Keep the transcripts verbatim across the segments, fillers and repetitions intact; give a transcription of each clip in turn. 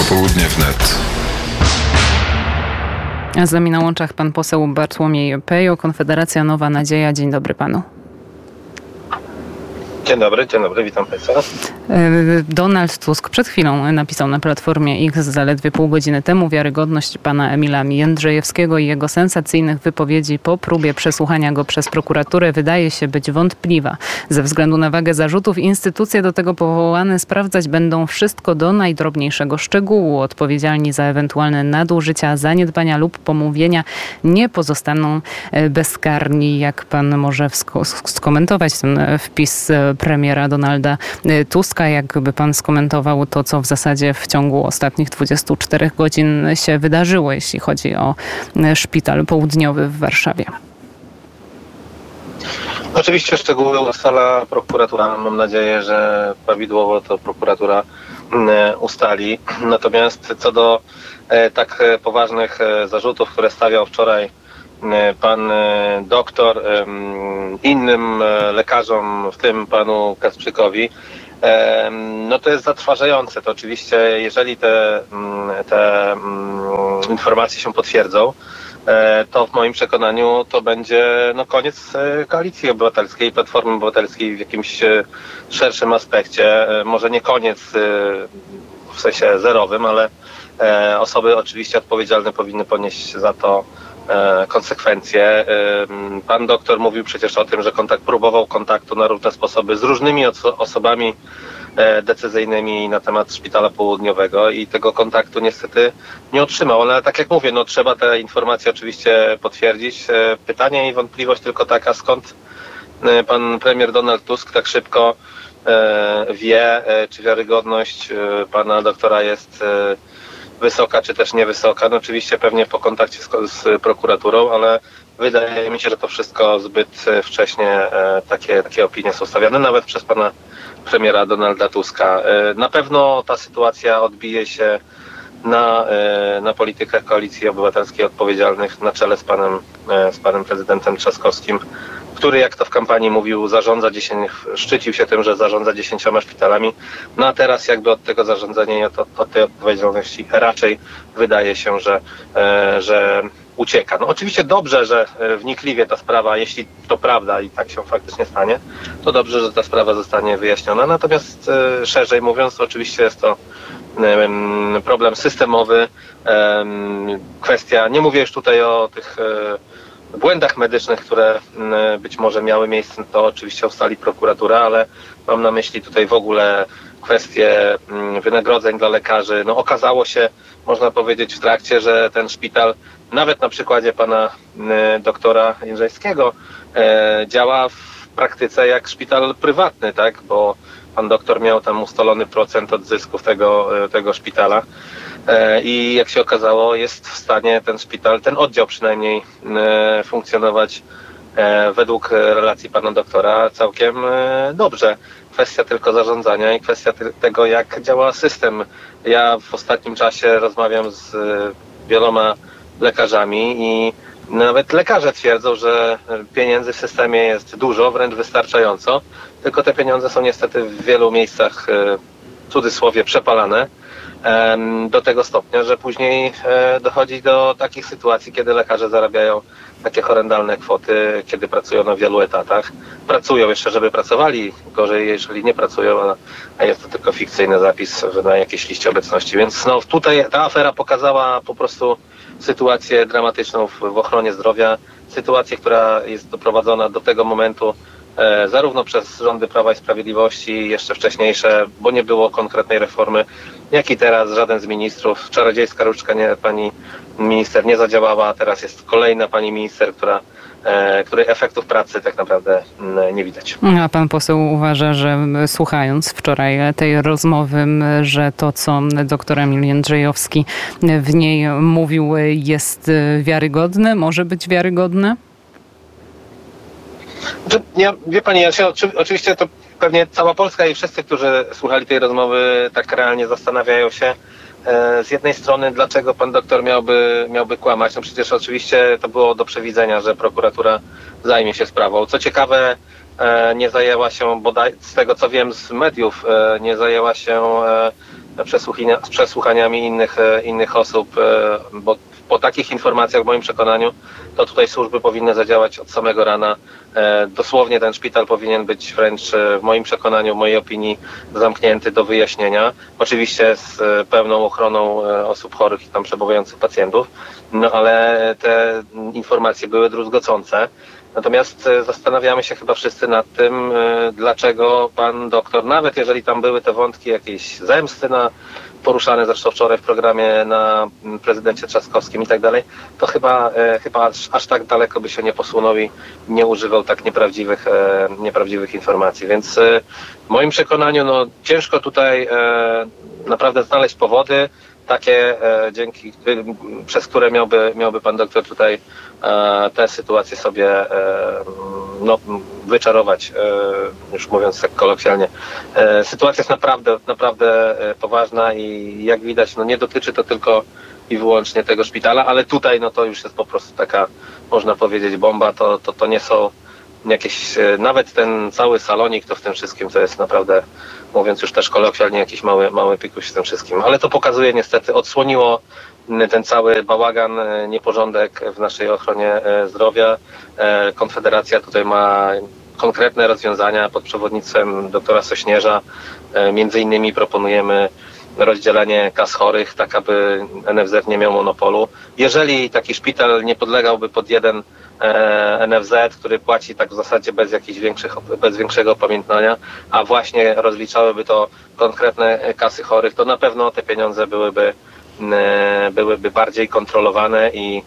Południe wnet. A z nami na łączach pan poseł Bartłomiej Pejo, Konfederacja Nowa Nadzieja. Dzień dobry panu. Dzień dobry, dzień dobry, witam państwa. Donald Tusk przed chwilą napisał na Platformie X zaledwie pół godziny temu: wiarygodność pana Emila Jędrzejewskiego i jego sensacyjnych wypowiedzi po próbie przesłuchania go przez prokuraturę wydaje się być wątpliwa. Ze względu na wagę zarzutów instytucje do tego powołane sprawdzać będą wszystko do najdrobniejszego szczegółu. Odpowiedzialni za ewentualne nadużycia, zaniedbania lub pomówienia nie pozostaną bezkarni. Jak pan może wsko- skomentować ten wpis premiera Donalda Tuska? Jakby pan skomentował to, co w zasadzie w ciągu ostatnich dwudziestu czterech godzin się wydarzyło, jeśli chodzi o szpital południowy w Warszawie? Oczywiście szczegóły ustala prokuratura. Mam nadzieję, że prawidłowo to prokuratura ustali. Natomiast co do tak poważnych zarzutów, które stawiał wczoraj pan doktor innym lekarzom, w tym panu Kasprzykowi, no to jest zatrważające. To oczywiście, jeżeli te, te informacje się potwierdzą, to w moim przekonaniu to będzie no, koniec Koalicji Obywatelskiej, Platformy Obywatelskiej w jakimś szerszym aspekcie. Może nie koniec w sensie zerowym, ale osoby oczywiście odpowiedzialne powinny ponieść za to konsekwencje. Pan doktor mówił przecież o tym, że kontakt, próbował kontaktu na różne sposoby z różnymi oso- osobami decyzyjnymi na temat szpitala południowego i tego kontaktu niestety nie otrzymał. Ale tak jak mówię, no trzeba te informacje oczywiście potwierdzić. Pytanie i wątpliwość tylko taka, skąd pan premier Donald Tusk tak szybko wie, czy wiarygodność pana doktora jest wysoka, czy też niewysoka. No oczywiście pewnie po kontakcie z, z prokuraturą, ale wydaje mi się, że to wszystko zbyt wcześnie e, takie, takie opinie są stawiane, nawet przez pana premiera Donalda Tuska. E, na pewno ta sytuacja odbije się na, e, na politykach Koalicji Obywatelskiej odpowiedzialnych na czele z panem, e, z panem prezydentem Trzaskowskim, który, jak to w kampanii mówił, zarządza dziesięć, szczycił się tym, że zarządza dziesięcioma szpitalami. No a teraz jakby od tego zarządzania, od, od tej odpowiedzialności raczej wydaje się, że, e, że ucieka. No oczywiście dobrze, że wnikliwie ta sprawa, jeśli to prawda i tak się faktycznie stanie, to dobrze, że ta sprawa zostanie wyjaśniona. Natomiast e, szerzej mówiąc, oczywiście jest to e, problem systemowy, e, kwestia, nie mówię już tutaj o tych e, błędach medycznych, które być może miały miejsce, to oczywiście ustali prokuratura, ale mam na myśli tutaj w ogóle kwestie wynagrodzeń dla lekarzy. No okazało się, można powiedzieć w trakcie, że ten szpital, nawet na przykładzie pana doktora Jędrzejewskiego, działa w praktyce jak szpital prywatny, tak, bo pan doktor miał tam ustalony procent od zysków tego, tego szpitala. I jak się okazało, jest w stanie ten szpital, ten oddział przynajmniej funkcjonować według relacji pana doktora całkiem dobrze. Kwestia tylko zarządzania i kwestia tego, jak działa system. Ja w ostatnim czasie rozmawiam z wieloma lekarzami i nawet lekarze twierdzą, że pieniędzy w systemie jest dużo, wręcz wystarczająco, tylko te pieniądze są niestety w wielu miejscach, w cudzysłowie, przepalane do tego stopnia, że później dochodzi do takich sytuacji, kiedy lekarze zarabiają takie horrendalne kwoty, kiedy pracują na wielu etatach. Pracują jeszcze, żeby pracowali, gorzej jeżeli nie pracują, a jest to tylko fikcyjny zapis na jakiejś liście obecności. Więc no, tutaj ta afera pokazała po prostu sytuację dramatyczną w, w ochronie zdrowia, sytuację, która jest doprowadzona do tego momentu e, zarówno przez rządy Prawa i Sprawiedliwości, jeszcze wcześniejsze, bo nie było konkretnej reformy, jak i teraz żaden z ministrów, czarodziejska różdżka nie, pani minister nie zadziałała, a teraz jest kolejna pani minister, która e, której efektów pracy tak naprawdę m, nie widać. A pan poseł uważa, że słuchając wczoraj tej rozmowy, że to, co doktor Emil Jędrzejowski w niej mówił, jest wiarygodne, może być wiarygodne? Ja, wie pani, ja się, oczywiście to pewnie cała Polska i wszyscy, którzy słuchali tej rozmowy, tak realnie zastanawiają się, z jednej strony, dlaczego pan doktor miałby, miałby kłamać. No przecież oczywiście to było do przewidzenia, że prokuratura zajmie się sprawą. Co ciekawe, nie zajęła się, bodaj z tego co wiem z mediów, nie zajęła się przesłuchania, z przesłuchaniami innych, innych osób, bo po takich informacjach w moim przekonaniu to tutaj służby powinny zadziałać od samego rana. Dosłownie ten szpital powinien być wręcz w moim przekonaniu, w mojej opinii zamknięty do wyjaśnienia. Oczywiście z pełną ochroną osób chorych i tam przebywających pacjentów, no ale te informacje były druzgocące. Natomiast zastanawiamy się chyba wszyscy nad tym, dlaczego pan doktor, nawet jeżeli tam były te wątki jakiejś zemsty na poruszane zresztą wczoraj w programie na prezydencie Trzaskowskim i tak dalej, to chyba, chyba aż, aż tak daleko by się nie posunął i nie używał tak nieprawdziwych, nieprawdziwych informacji. Więc w moim przekonaniu no, ciężko tutaj naprawdę znaleźć powody takie, dzięki, przez które miałby, miałby pan doktor tutaj tę sytuację sobie no, wyczarować, już mówiąc tak kolokwialnie. Sytuacja jest naprawdę, naprawdę poważna i jak widać, no, nie dotyczy to tylko i wyłącznie tego szpitala, ale tutaj no, to już jest po prostu taka, można powiedzieć, bomba. To, to, to nie są jakieś, nawet ten cały salonik to w tym wszystkim to jest naprawdę, mówiąc już też kolokwialnie, jakiś mały, mały pikuś w tym wszystkim. Ale to pokazuje niestety, odsłoniło ten cały bałagan, nieporządek w naszej ochronie zdrowia. Konfederacja tutaj ma konkretne rozwiązania pod przewodnictwem doktora Sośnierza. Między innymi proponujemy rozdzielenie kas chorych, tak aby N F Z nie miał monopolu. Jeżeli taki szpital nie podlegałby pod jeden N F Z, który płaci tak w zasadzie bez jakichś większych, bez większego opamiętania, a właśnie rozliczałyby to konkretne kasy chorych, to na pewno te pieniądze byłyby, byłyby bardziej kontrolowane i,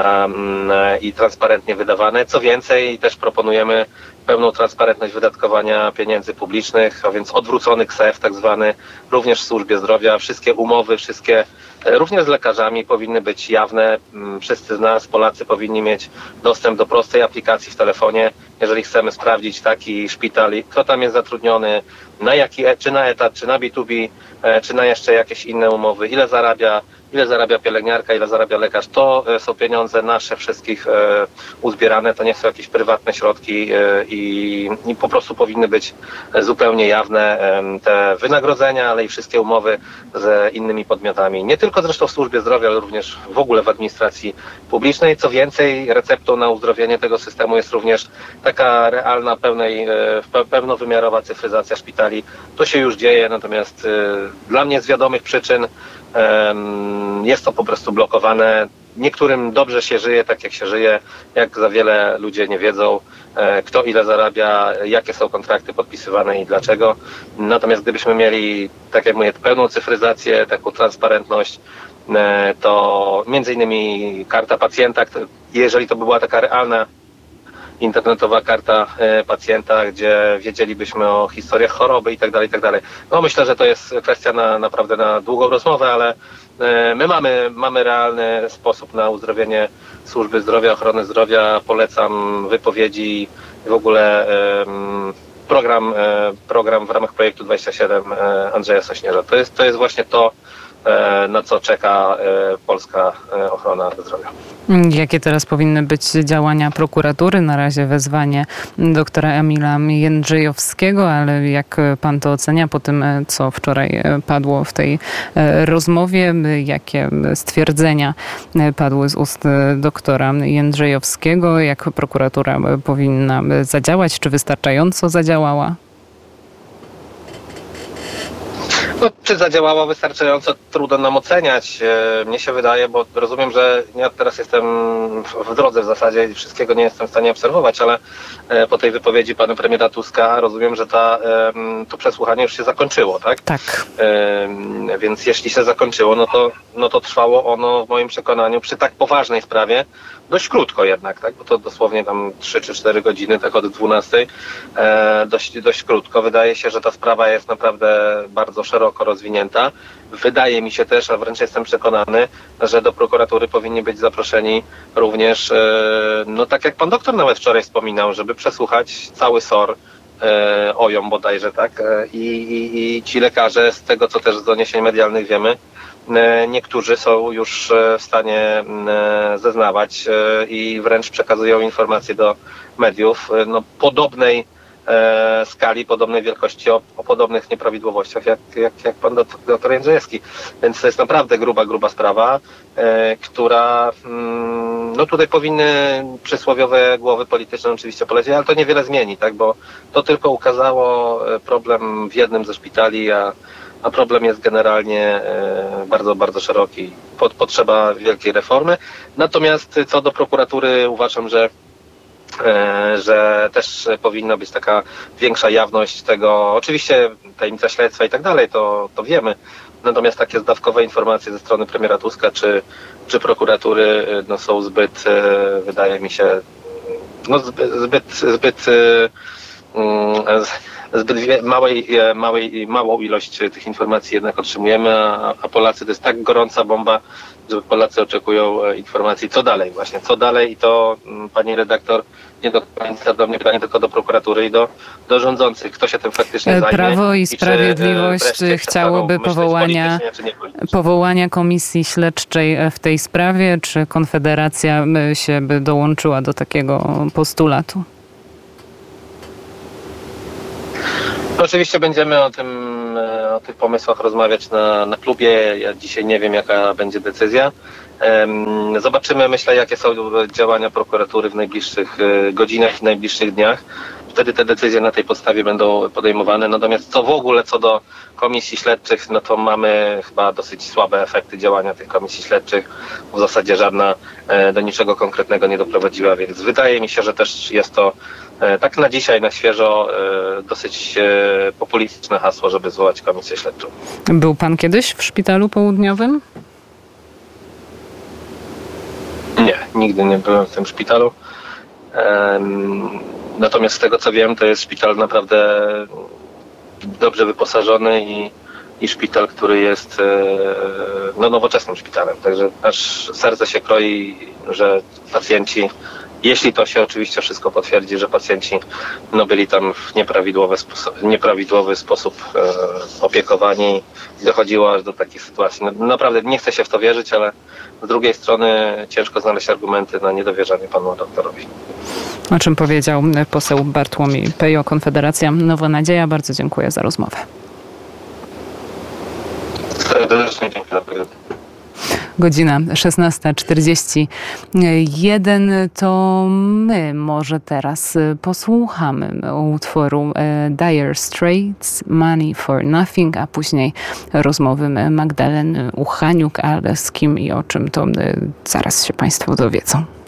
i transparentnie wydawane. Co więcej, też proponujemy pełną transparentność wydatkowania pieniędzy publicznych, a więc odwrócony K S E F tak zwany, również w służbie zdrowia. Wszystkie umowy, wszystkie, również z lekarzami powinny być jawne. Wszyscy z nas, Polacy, powinni mieć dostęp do prostej aplikacji w telefonie, jeżeli chcemy sprawdzić taki szpital, kto tam jest zatrudniony, na jaki, czy na etat, czy na B dwa B, czy na jeszcze jakieś inne umowy, ile zarabia, ile zarabia pielęgniarka, ile zarabia lekarz. To są pieniądze nasze wszystkich uzbierane, to nie są jakieś prywatne środki i, i po prostu powinny być zupełnie jawne te wynagrodzenia, ale i wszystkie umowy z innymi podmiotami. Nie tylko zresztą w służbie zdrowia, ale również w ogóle w administracji publicznej. Co więcej, receptą na uzdrowienie tego systemu jest również taka realna, pełnej, pełnowymiarowa cyfryzacja szpitali. To się już dzieje, natomiast dla mnie z wiadomych przyczyn jest to po prostu blokowane. Niektórym dobrze się żyje, tak jak się żyje, jak za wiele ludzie nie wiedzą, kto ile zarabia, jakie są kontrakty podpisywane i dlaczego. Natomiast gdybyśmy mieli, tak jak mówię, pełną cyfryzację, taką transparentność, to między innymi karta pacjenta, jeżeli to by była taka realna internetowa karta pacjenta, gdzie wiedzielibyśmy o historiach choroby i tak dalej, i tak dalej. No myślę, że to jest kwestia na, naprawdę na długą rozmowę, ale my mamy, mamy realny sposób na uzdrowienie służby zdrowia, ochrony zdrowia. Polecam wypowiedzi i w ogóle program, program w ramach projektu dwadzieścia siedem Andrzeja Sośnierza. To jest, to jest właśnie to, na co czeka polska ochrona zdrowia. Jakie teraz powinny być działania prokuratury? Na razie wezwanie doktora Emila Jędrzejowskiego, ale jak pan to ocenia po tym, co wczoraj padło w tej rozmowie? Jakie stwierdzenia padły z ust doktora Jędrzejowskiego? Jak prokuratura powinna zadziałać? Czy wystarczająco zadziałała? No, czy zadziałała wystarczająco, trudno nam oceniać. Mnie się wydaje, bo rozumiem, że ja teraz jestem w drodze w zasadzie i wszystkiego nie jestem w stanie obserwować, ale po tej wypowiedzi pana premiera Tuska rozumiem, że ta, to przesłuchanie już się zakończyło, tak? Tak. Więc jeśli się zakończyło, no to, no to trwało ono w moim przekonaniu przy tak poważnej sprawie dość krótko jednak, tak? Bo to dosłownie tam trzy czy cztery godziny, tak od dwunastej, dość, dość krótko. Wydaje się, że ta sprawa jest naprawdę bardzo szeroko rozwinięta. Wydaje mi się też, a wręcz jestem przekonany, że do prokuratury powinni być zaproszeni również, no tak jak pan doktor nawet wczoraj wspominał, żeby przesłuchać cały S O R, O J O M bodajże, tak? I, i, i ci lekarze, z tego co też z doniesień medialnych wiemy, niektórzy są już w stanie zeznawać i wręcz przekazują informacje do mediów. No, podobnej e, skali, podobnej wielkości, o, o podobnych nieprawidłowościach jak, jak, jak pan doktor Jędrzejewski. Więc to jest naprawdę gruba, gruba sprawa, e, która mm, no tutaj powinny przysłowiowe głowy polityczne oczywiście polecieć, ale to niewiele zmieni, tak, bo to tylko ukazało problem w jednym ze szpitali, a a problem jest generalnie e, bardzo, bardzo szeroki. Pod, potrzeba wielkiej reformy. Natomiast co do prokuratury uważam, że, e, że też powinna być taka większa jawność tego, oczywiście tajemnica śledztwa i tak dalej, to, to wiemy. Natomiast takie zdawkowe informacje ze strony premiera Tuska czy, czy prokuratury no, są zbyt, e, wydaje mi się, no, zbyt, zbyt, zbyt e, zbyt małej, małej, małą ilość tych informacji jednak otrzymujemy, a, a Polacy to jest tak gorąca bomba, że Polacy oczekują informacji, co dalej właśnie, co dalej i to, pani redaktor, nie do końca do mnie pytanie, tylko do prokuratury i do, do rządzących, kto się tym faktycznie zajmie. Prawo i Sprawiedliwość i czy chciałoby powołania, powołania komisji śledczej w tej sprawie, czy Konfederacja się by dołączyła do takiego postulatu? Oczywiście będziemy o tym, o tych pomysłach rozmawiać na, na klubie. Ja dzisiaj nie wiem, jaka będzie decyzja. Zobaczymy, myślę, jakie są działania prokuratury w najbliższych godzinach i w najbliższych dniach. Wtedy te decyzje na tej podstawie będą podejmowane. Natomiast co w ogóle, co do komisji śledczych, no to mamy chyba dosyć słabe efekty działania tych komisji śledczych. W zasadzie żadna do niczego konkretnego nie doprowadziła, więc wydaje mi się, że też jest to tak na dzisiaj, na świeżo, dosyć populistyczne hasło, żeby zwołać komisję śledczą. Był pan kiedyś w szpitalu południowym? Nie, nigdy nie byłem w tym szpitalu. Natomiast z tego, co wiem, to jest szpital naprawdę dobrze wyposażony i, i szpital, który jest no, nowoczesnym szpitalem. Także aż serce się kroi, że pacjenci, jeśli to się oczywiście wszystko potwierdzi, że pacjenci no, byli tam w nieprawidłowy sposób, nieprawidłowy sposób e, opiekowani i dochodziło aż do takich sytuacji. No, naprawdę nie chcę się w to wierzyć, ale z drugiej strony ciężko znaleźć argumenty na niedowierzanie panu doktorowi. O czym powiedział poseł Bartłomiej Pejo, Konfederacja Nowa Nadzieja. Bardzo dziękuję za rozmowę. Serdecznie dziękuję. Godzina szesnasta czterdzieści jeden. To my może teraz posłuchamy utworu Dire Straits, Money for Nothing, a później rozmowy Magdaleny Uchaniuk, ale z kim i o czym to zaraz się państwo dowiedzą.